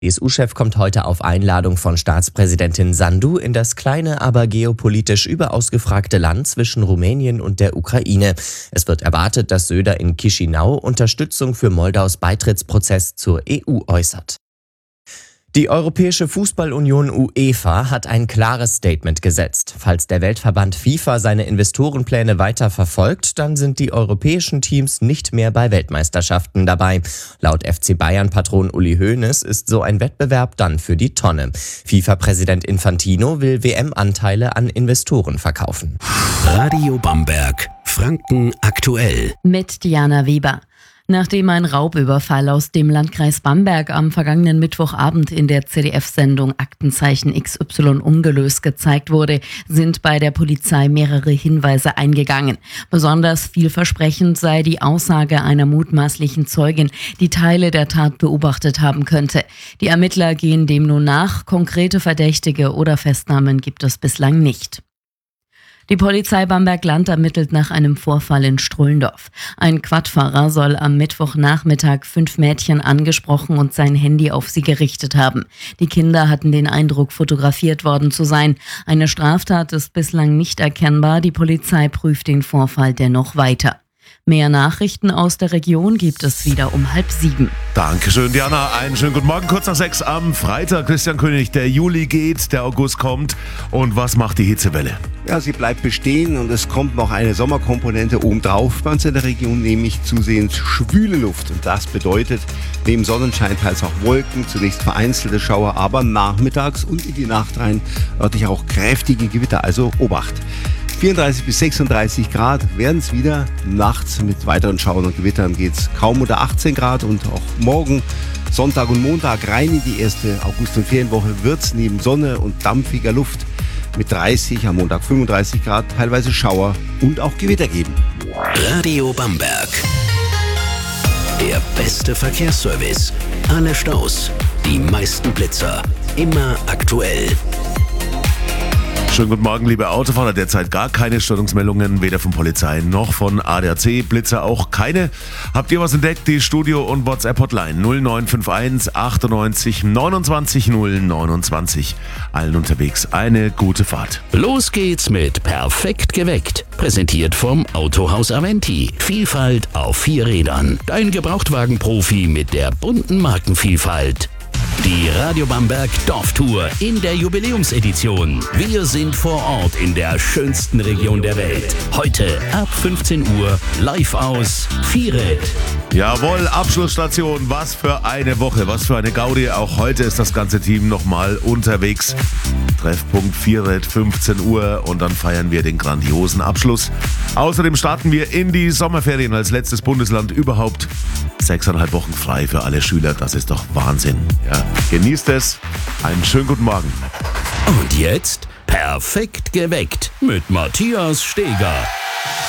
CSU-Chef kommt heute auf Einladung von Staatspräsidentin Sandu in das kleine, aber geopolitisch überaus gefragte Land zwischen Rumänien und der Ukraine. Es wird erwartet, dass Söder in Chișinău Unterstützung für Moldaus Beitrittsprozess zur EU äußert. Die Europäische Fußballunion UEFA hat ein klares Statement gesetzt. Falls der Weltverband FIFA seine Investorenpläne weiter verfolgt, dann sind die europäischen Teams nicht mehr bei Weltmeisterschaften dabei. Laut FC Bayern-Patron Uli Hoeneß ist so ein Wettbewerb dann für die Tonne. FIFA-Präsident Infantino will WM-Anteile an Investoren verkaufen. Radio Bamberg, Franken aktuell. Mit Diana Weber. Nachdem ein Raubüberfall aus dem Landkreis Bamberg am vergangenen Mittwochabend in der ZDF-Sendung Aktenzeichen XY ungelöst gezeigt wurde, sind bei der Polizei mehrere Hinweise eingegangen. Besonders vielversprechend sei die Aussage einer mutmaßlichen Zeugin, die Teile der Tat beobachtet haben könnte. Die Ermittler gehen dem nun nach. Konkrete Verdächtige oder Festnahmen gibt es bislang nicht. Die Polizei Bamberg-Land ermittelt nach einem Vorfall in Strullendorf. Ein Quadfahrer soll am Mittwochnachmittag 5 Mädchen angesprochen und sein Handy auf sie gerichtet haben. Die Kinder hatten den Eindruck, fotografiert worden zu sein. Eine Straftat ist bislang nicht erkennbar. Die Polizei prüft den Vorfall dennoch weiter. Mehr Nachrichten aus der Region gibt es wieder um 6:30. Dankeschön, Diana. Einen schönen guten Morgen. Kurz nach 6 am Freitag. Christian König, der Juli geht, der August kommt. Und was macht die Hitzewelle? Ja, sie bleibt bestehen und es kommt noch eine Sommerkomponente obendrauf bei uns in der Region, nämlich zusehends schwüle Luft. Und das bedeutet, neben Sonnenschein teils auch Wolken, zunächst vereinzelte Schauer, aber nachmittags und in die Nacht rein örtlich auch kräftige Gewitter, also Obacht. 34 bis 36 Grad werden es wieder. Nachts mit weiteren Schauern und Gewittern geht es kaum unter 18 Grad. Und auch morgen, Sonntag und Montag, rein in die erste August- und Ferienwoche wird es neben Sonne und dampfiger Luft mit 30, am Montag 35 Grad, teilweise Schauer und auch Gewitter geben. Radio Bamberg. Der beste Verkehrsservice. Alle Staus, die meisten Blitzer. Immer aktuell. Schönen guten Morgen, liebe Autofahrer. Derzeit gar keine Störungsmeldungen, weder von Polizei noch von ADAC. Blitzer auch keine. Habt ihr was entdeckt? Die Studio- und WhatsApp-Hotline 0951 98 29 029. Allen unterwegs eine gute Fahrt. Los geht's mit Perfekt geweckt. Präsentiert vom Autohaus Aventi. Vielfalt auf 4 Rädern. Dein Gebrauchtwagenprofi mit der bunten Markenvielfalt. Die Radio Bamberg Dorftour in der Jubiläumsedition. Wir sind vor Ort in der schönsten Region der Welt. Heute ab 15 Uhr live aus Vieret. Jawohl, Abschlussstation. Was für eine Woche, was für eine Gaudi. Auch heute ist das ganze Team nochmal unterwegs. Treffpunkt Vieret, 15 Uhr und dann feiern wir den grandiosen Abschluss. Außerdem starten wir in die Sommerferien als letztes Bundesland überhaupt. 6,5 Wochen frei für alle Schüler, das ist doch Wahnsinn. Ja, genießt es. Einen schönen guten Morgen. Und jetzt perfekt geweckt mit Matthias Steger.